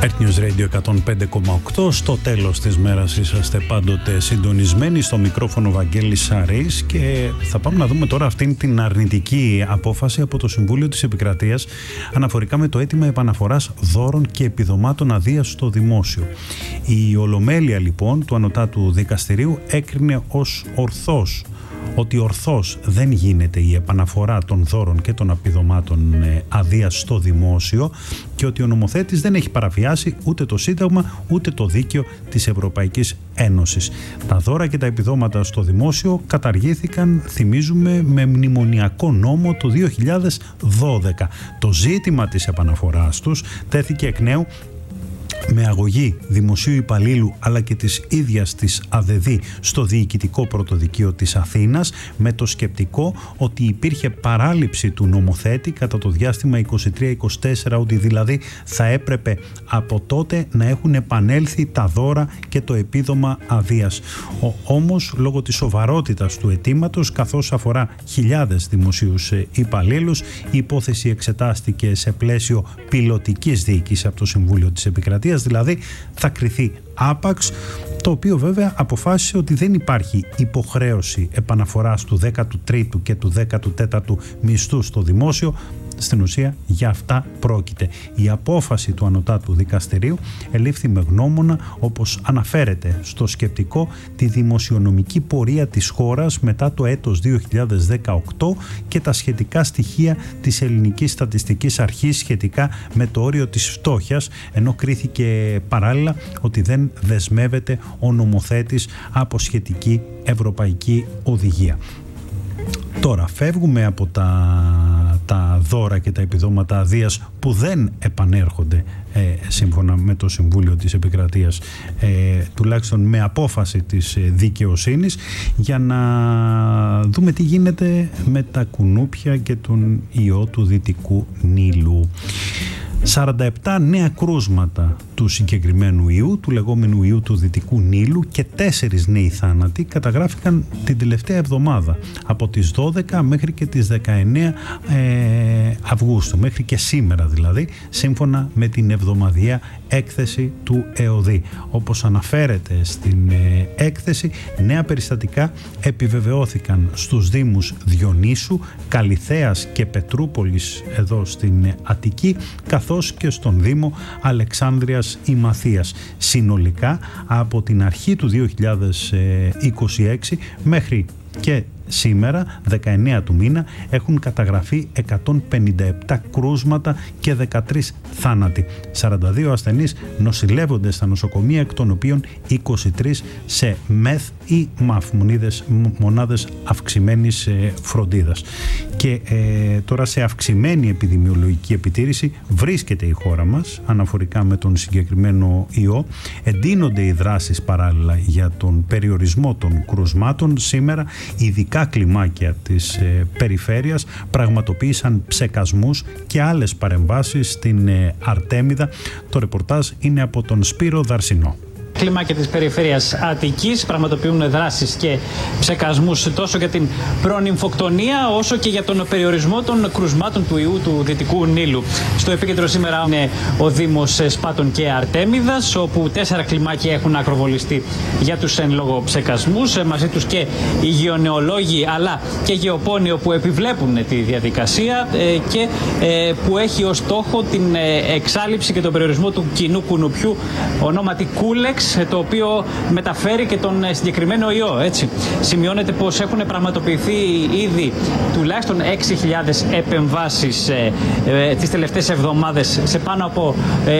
Earth News Radio 105,8. Στο τέλος της μέρας είσαστε πάντοτε συντονισμένοι. Στο μικρόφωνο Βαγγέλης Σαρής και θα πάμε να δούμε τώρα αυτήν την αρνητική απόφαση από το Συμβούλιο της Επικρατείας αναφορικά με το αίτημα επαναφοράς δώρων και επιδομάτων αδείας στο δημόσιο. Η Ολομέλεια λοιπόν του Ανωτάτου Δικαστηρίου έκρινε ως ορθός ότι ορθώς δεν γίνεται η επαναφορά των δώρων και των επιδομάτων αδείας στο δημόσιο και ότι ο νομοθέτης δεν έχει παραβιάσει ούτε το Σύνταγμα ούτε το δίκαιο της Ευρωπαϊκής Ένωσης. Τα δώρα και τα επιδόματα στο δημόσιο καταργήθηκαν, θυμίζουμε, με μνημονιακό νόμο το 2012. Το ζήτημα της επαναφοράς τους τέθηκε εκ νέου με αγωγή δημοσίου υπαλλήλου αλλά και της ίδιας της ΑΔΔ στο Διοικητικό Πρωτοδικείο της Αθήνας, με το σκεπτικό ότι υπήρχε παράληψη του νομοθέτη κατά το διάστημα 23-24, ότι δηλαδή θα έπρεπε από τότε να έχουν επανέλθει τα δώρα και το επίδομα αδείας. Όμως λόγω της σοβαρότητας του αιτήματος, καθώς αφορά χιλιάδες δημοσίους υπαλλήλους, η υπόθεση εξετάστηκε σε πλαίσιο πιλωτικής διοίκησης από το Συμβούλιο της Επικρατείας, δηλαδή θα κριθεί άπαξ, το οποίο βέβαια αποφάσισε ότι δεν υπάρχει υποχρέωση επαναφοράς του 13ου και του 14ου μισθού στο δημόσιο. Στην ουσία για αυτά πρόκειται. Η απόφαση του Ανωτάτου Δικαστηρίου ελήφθη με γνώμονα, όπως αναφέρεται στο σκεπτικό, τη δημοσιονομική πορεία της χώρας μετά το έτος 2018 και τα σχετικά στοιχεία της Ελληνικής Στατιστικής Αρχής σχετικά με το όριο της φτώχειας, ενώ κρίθηκε παράλληλα ότι δεν δεσμεύεται ο νομοθέτης από σχετική ευρωπαϊκή οδηγία. Τώρα φεύγουμε από τα δώρα και τα επιδόματα αδείας που δεν επανέρχονται σύμφωνα με το Συμβούλιο της Επικρατείας, τουλάχιστον με απόφαση της δικαιοσύνης, για να δούμε τι γίνεται με τα κουνούπια και τον ιό του Δυτικού Νείλου. 47 νέα κρούσματα του συγκεκριμένου ιού, του λεγόμενου ιού του Δυτικού Νείλου, και 4 νέοι θάνατοι καταγράφηκαν την τελευταία εβδομάδα, από τις 12 μέχρι και τις 19 Αυγούστου, μέχρι και σήμερα δηλαδή, σύμφωνα με την εβδομαδιαία έκθεση του ΕΟΔΗ. Όπως αναφέρεται στην έκθεση, νέα περιστατικά επιβεβαιώθηκαν στους Δήμους Διονύσου, Καλιθέας και Πετρούπολης εδώ στην Αττική, καθώς και στον Δήμο Αλεξάνδρειας Ημαθίας. Συνολικά από την αρχή του 2026 μέχρι και σήμερα, 19 του μήνα, έχουν καταγραφεί 157 κρούσματα και 13 θάνατοι. 42 ασθενείς νοσηλεύονται στα νοσοκομεία, εκ των οποίων 23 σε ΜΕΘ ή ΜΑΦ, μονάδες αυξημένης φροντίδας. Και τώρα σε αυξημένη επιδημιολογική επιτήρηση βρίσκεται η χώρα μας αναφορικά με τον συγκεκριμένο ιό. Εντείνονται οι δράσεις παράλληλα για τον περιορισμό των κρουσμάτων. Σήμερα ειδικά κλιμάκια της περιφέρειας πραγματοποίησαν ψεκασμούς και άλλες παρεμβάσεις στην Αρτέμιδα. Το ρεπορτάζ είναι από τον Σπύρο Δαρσινό. Κλιμάκια της περιφέρειας Αττικής πραγματοποιούν δράσεις και ψεκασμούς τόσο για την προνυμφοκτονία όσο και για τον περιορισμό των κρουσμάτων του ιού του Δυτικού Νείλου. Στο επίκεντρο σήμερα είναι ο Δήμος Σπάτων και Αρτέμιδας, όπου 4 κλιμάκια έχουν ακροβολιστεί για τους εν λόγω ψεκασμούς. Μαζί τους και υγειονεολόγοι αλλά και γεωπόνιο που επιβλέπουν τη διαδικασία και που έχει ως στόχο την εξάλειψη και τον περιορισμό του κοινού κουνουπιού ονόματι Κούλεξ, το οποίο μεταφέρει και τον συγκεκριμένο ιό. Έτσι. Σημειώνεται πως έχουν πραγματοποιηθεί ήδη τουλάχιστον 6.000 επεμβάσεις τις τελευταίες εβδομάδες σε πάνω από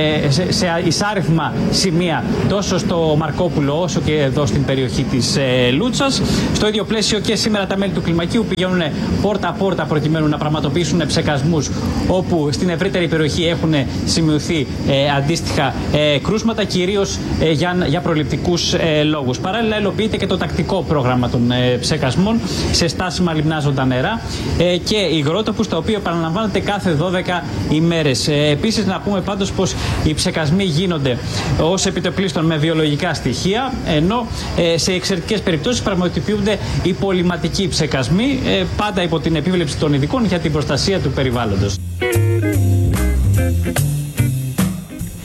σε εισάριθμα σημεία, τόσο στο Μαρκόπουλο όσο και εδώ στην περιοχή της Λούτσας. Στο ίδιο πλαίσιο και σήμερα τα μέλη του κλιμακίου πηγαίνουν πόρτα-πόρτα προκειμένου να πραγματοποιήσουν ψεκασμούς, όπου στην ευρύτερη περιοχή έχουν σημειωθεί αντίστοιχα κρούσματα, κυρίως για προληπτικούς λόγους. Παράλληλα, υλοποιείται και το τακτικό πρόγραμμα των ψεκασμών σε στάσιμα λιμνάζοντα νερά και υγρότοπους, τα οποία επαναλαμβάνονται κάθε 12 ημέρες. Επίσης, να πούμε πάντως πως οι ψεκασμοί γίνονται ως επιτοπλίστων με βιολογικά στοιχεία, ενώ σε εξαιρετικές περιπτώσεις πραγματοποιούνται υπολοιματικοί ψεκασμοί, πάντα υπό την επίβλεψη των ειδικών για την προστασία του περιβάλλοντος.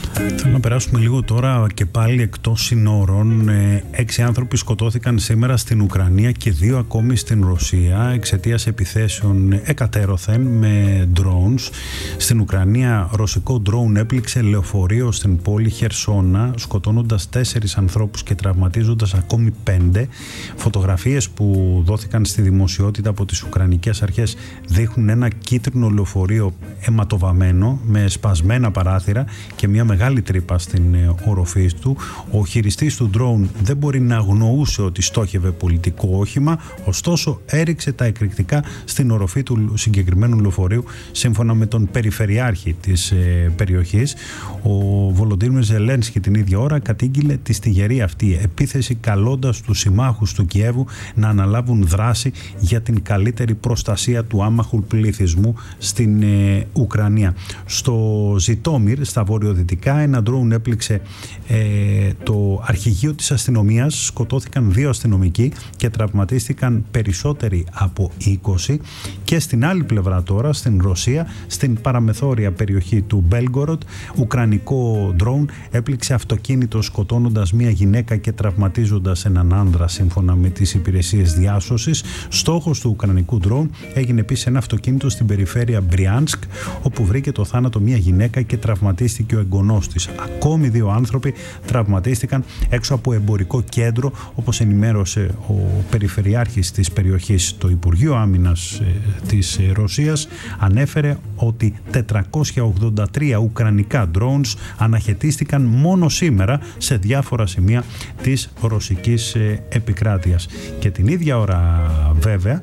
Θέλω να περάσουμε λίγο τώρα και πάλι εκτός συνόρων. 6 άνθρωποι σκοτώθηκαν σήμερα στην Ουκρανία και 2 ακόμη στην Ρωσία εξαιτίας επιθέσεων εκατέρωθεν με drones. Στην Ουκρανία ρωσικό drone έπληξε λεωφορείο στην πόλη Χερσόνα, σκοτώνοντας 4 ανθρώπους και τραυματίζοντας ακόμη 5. Φωτογραφίες που δόθηκαν στη δημοσιότητα από τις Ουκρανικές αρχές δείχνουν ένα κίτρινο λεωφορείο αιματοβαμμένο με σπασμένα παράθυρα και μια μεγάλη τρύπα στην οροφή του. Ο χειριστής του drone δεν μπορεί να αγνοούσε ότι στόχευε πολιτικό όχημα, ωστόσο έριξε τα εκρηκτικά στην οροφή του συγκεκριμένου λεωφορείου, σύμφωνα με τον περιφερειάρχη της περιοχής. Ο Βολοντίμιρ Ζελένσκι την ίδια ώρα κατήγγειλε τη στιγερή αυτή επίθεση, καλώντας τους συμμάχους του Κιέβου να αναλάβουν δράση για την καλύτερη προστασία του άμαχου πληθυσμού στην Ουκρανία. Στο Ζιτόμιρ, στα βορειοδυτικά, ένα drone έπληξε το αρχηγείο της αστυνομίας. Σκοτώθηκαν 2 αστυνομικοί και τραυματίστηκαν περισσότεροι από 20. Και στην άλλη πλευρά τώρα, στην Ρωσία, στην παραμεθόρια περιοχή του Μπέλγκοροντ, ουκρανικό drone έπληξε αυτοκίνητο, σκοτώνοντας μία γυναίκα και τραυματίζοντας έναν άνδρα, σύμφωνα με τις υπηρεσίες διάσωσης. Στόχος του ουκρανικού drone έγινε επίσης ένα αυτοκίνητο στην περιφέρεια Μπριάνσκ, όπου βρήκε το θάνατο μία γυναίκα και τραυματίστηκε ο εγγονός της. Ακόμη 2 άνθρωποι τραυματίστηκαν έξω από εμπορικό κέντρο, όπως ενημέρωσε ο περιφερειάρχης της περιοχής. Το Υπουργείο Άμυνας της Ρωσίας ανέφερε ότι 483 ουκρανικά drones αναχαιτίστηκαν μόνο σήμερα σε διάφορα σημεία της ρωσικής επικράτειας. Και την ίδια ώρα βέβαια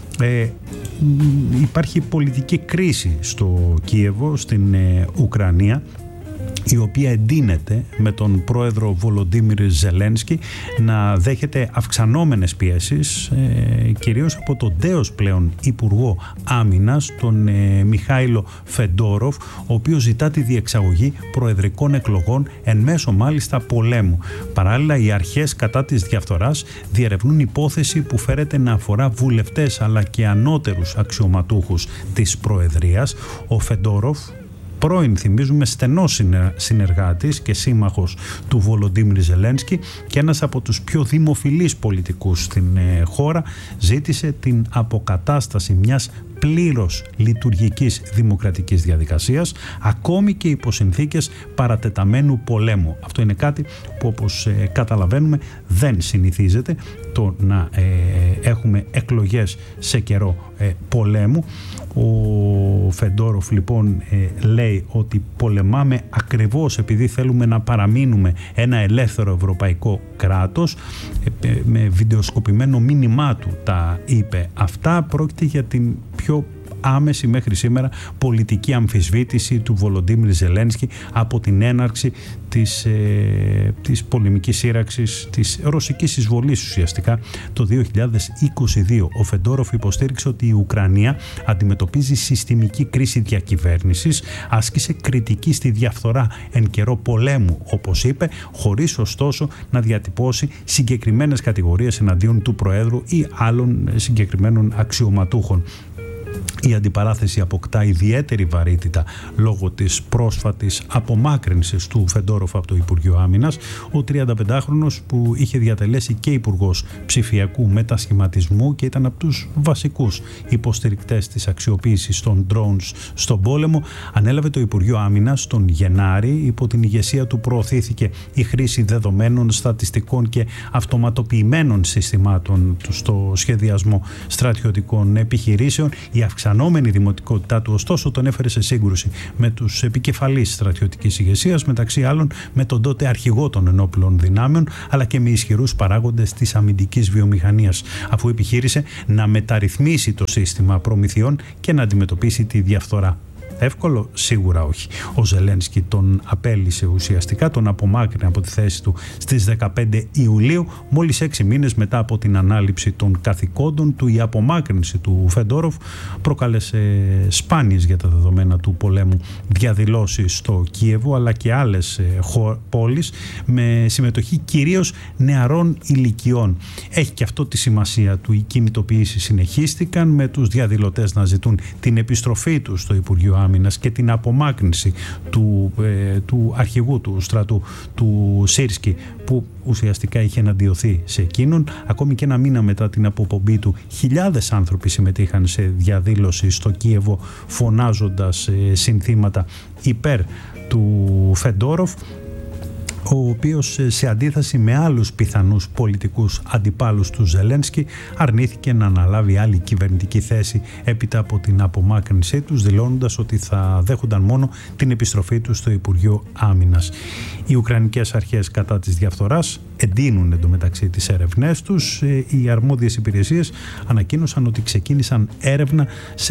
υπάρχει πολιτική κρίση στο Κίεβο, στην Ουκρανία, η οποία εντείνεται με τον πρόεδρο Βολοντίμιρ Ζελένσκι να δέχεται αυξανόμενες πιέσεις, κυρίως από τον τέος πλέον Υπουργό Άμυνας, τον Μιχάηλο Φεντόροφ, ο οποίος ζητά τη διεξαγωγή προεδρικών εκλογών εν μέσω μάλιστα πολέμου. Παράλληλα, οι αρχές κατά της διαφθοράς διερευνούν υπόθεση που φέρεται να αφορά βουλευτές αλλά και ανώτερους αξιωματούχους της Προεδρίας. Ο Φεντόροφ, πρώην, θυμίζουμε, στενός συνεργάτης και σύμμαχος του Βολοντίμιρ Ζελένσκι και ένας από τους πιο δημοφιλείς πολιτικούς στην χώρα, ζήτησε την αποκατάσταση μιας πλήρως λειτουργικής δημοκρατικής διαδικασίας, ακόμη και υπό συνθήκες παρατεταμένου πολέμου. Αυτό είναι κάτι που, όπως καταλαβαίνουμε, δεν συνηθίζεται, το να έχουμε εκλογές σε καιρό πολέμου. Ο Φεντόροφ λοιπόν λέει ότι πολεμάμε ακριβώς επειδή θέλουμε να παραμείνουμε ένα ελεύθερο ευρωπαϊκό κράτος. Με βιντεοσκοπημένο μήνυμά του τα είπε αυτά. Πρόκειται για την πιο άμεση μέχρι σήμερα πολιτική αμφισβήτηση του Βολοντίμιρ Ζελένσκι από την έναρξη της πολεμικής σύραξης, της ρωσικής εισβολής ουσιαστικά το 2022. Ο Φεντόροφ υποστήριξε ότι η Ουκρανία αντιμετωπίζει συστημική κρίση διακυβέρνησης, άσκησε κριτική στη διαφθορά εν καιρό πολέμου, όπως είπε, χωρίς ωστόσο να διατυπώσει συγκεκριμένες κατηγορίες εναντίον του Προέδρου ή άλλων συγκεκριμένων αξιωματούχων. Η αντιπαράθεση αποκτά ιδιαίτερη βαρύτητα λόγω της πρόσφατης απομάκρυνσης του Φεντόροφ από το Υπουργείο Άμυνας. Ο 35χρονος, που είχε διατελέσει και υπουργός ψηφιακού μετασχηματισμού και ήταν από τους βασικούς υποστηρικτές της αξιοποίησης των drones στον πόλεμο, ανέλαβε το Υπουργείο Άμυνας τον Γενάρη. Υπό την ηγεσία του προωθήθηκε η χρήση δεδομένων, στατιστικών και αυτοματοποιημένων συστημάτων στο σχεδιασμό στρατιωτικών επιχειρήσεων. Η αυξανόμενη δημοτικότητά του, ωστόσο, τον έφερε σε σύγκρουση με τους επικεφαλείς στρατιωτικής ηγεσίας, μεταξύ άλλων με τον τότε αρχηγό των ενόπλων δυνάμεων, αλλά και με ισχυρούς παράγοντες της αμυντικής βιομηχανίας, αφού επιχείρησε να μεταρρυθμίσει το σύστημα προμηθειών και να αντιμετωπίσει τη διαφθορά. Εύκολο? Σίγουρα όχι. Ο Ζελένσκι τον απέλυσε ουσιαστικά, τον απομάκρυνε από τη θέση του στις 15 Ιουλίου, μόλις 6 μήνες μετά από την ανάληψη των καθηκόντων του. Η απομάκρυνση του Φεντόροφ προκάλεσε σπάνιες για τα δεδομένα του πολέμου διαδηλώσεις στο Κίεβο, αλλά και άλλες πόλεις, με συμμετοχή κυρίως νεαρών ηλικιών. Έχει και αυτό τη σημασία του. Οι κινητοποιήσεις συνεχίστηκαν, με τους διαδηλωτές να ζητούν την επιστροφή τους στο Υπουργείο Άμυνας Άμυνας και την απομάκρυνση του αρχηγού του στρατού, του Σίρσκι, που ουσιαστικά είχε εναντιωθεί σε εκείνον. Ακόμη και ένα μήνα μετά την αποπομπή του, χιλιάδες άνθρωποι συμμετείχαν σε διαδήλωση στο Κίεβο φωνάζοντας συνθήματα υπέρ του Φεντόροφ, ο οποίος σε αντίθεση με άλλους πιθανούς πολιτικούς αντιπάλους του Ζελένσκι αρνήθηκε να αναλάβει άλλη κυβερνητική θέση έπειτα από την απομάκρυνσή τους, δηλώνοντας ότι θα δέχονταν μόνο την επιστροφή τους στο Υπουργείο Άμυνας. Οι Ουκρανικές αρχές κατά της διαφθοράς εντείνουν εντωμεταξύ τις έρευνές τους. Οι αρμόδιες υπηρεσίες ανακοίνωσαν ότι ξεκίνησαν έρευνα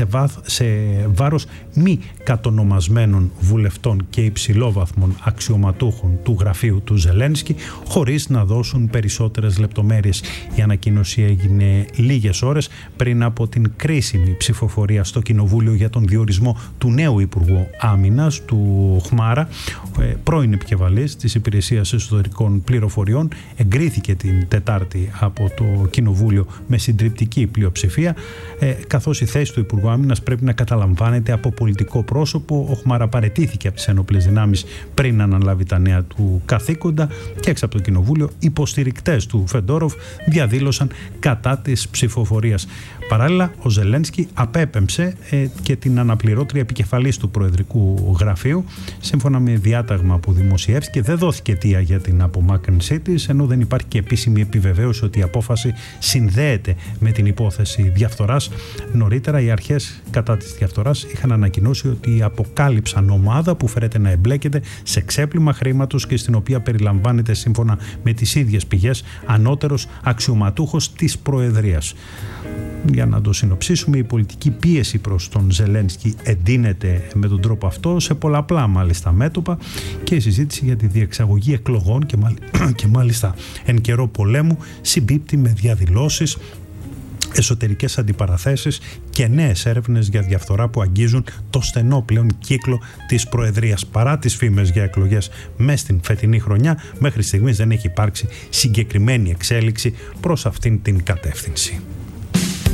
σε βάρος μη κατονομασμένων βουλευτών και υψηλόβαθμων αξιωματούχων του γραφείου του Ζελένσκι, χωρίς να δώσουν περισσότερες λεπτομέρειες. Η ανακοίνωση έγινε λίγες ώρες πριν από την κρίσιμη ψηφοφορία στο Κοινοβούλιο για τον διορισμό του νέου Υπουργού Άμυνας, του Χμάρα, πρώην επικεφαλής της Υπηρεσίας Εσωτερικών Πληροφοριών. Εγκρίθηκε την Τετάρτη από το Κοινοβούλιο με συντριπτική πλειοψηφία, καθώς η θέση του Υπουργού Άμυνας πρέπει να καταλαμβάνεται από πολιτικό πρόσωπο. Ο Χμάρα παραιτήθηκε από τις ενόπλες δυνάμεις πριν αναλάβει τα νέα του καθήκοντα και έξω από το Κοινοβούλιο υποστηρικτές του Φεντόροφ διαδήλωσαν κατά της ψηφοφορίας. Παράλληλα, ο Ζελένσκι απέπεμψε και την αναπληρώτρια επικεφαλής του Προεδρικού Γραφείου, σύμφωνα με διάταγμα που δημοσιεύθηκε. Δεν δόθηκε αιτία για την απομάκρυνσή της, ενώ δεν υπάρχει και επίσημη επιβεβαίωση ότι η απόφαση συνδέεται με την υπόθεση διαφθοράς. Νωρίτερα, οι αρχές κατά της διαφθοράς είχαν ανακοινώσει ότι αποκάλυψαν ομάδα που φέρεται να εμπλέκεται σε ξέπλυμα χρήματος και στην οποία περιλαμβάνεται, σύμφωνα με τις ίδιες πηγές, ανώτερος αξιωματούχος της Προεδρίας. Για να το συνοψίσουμε, η πολιτική πίεση προς τον Ζελένσκι εντείνεται με τον τρόπο αυτό σε πολλαπλά μάλιστα μέτωπα και η συζήτηση για τη διεξαγωγή εκλογών και μάλιστα εν καιρό πολέμου συμπίπτει με διαδηλώσεις, εσωτερικές αντιπαραθέσεις και νέες έρευνες για διαφθορά που αγγίζουν το στενό πλέον κύκλο της Προεδρίας. Παρά τις φήμες για εκλογές μες στην φετινή χρονιά, μέχρι στιγμής δεν έχει υπάρξει συγκεκριμένη εξέλιξη προς αυτήν την κατεύθυνση.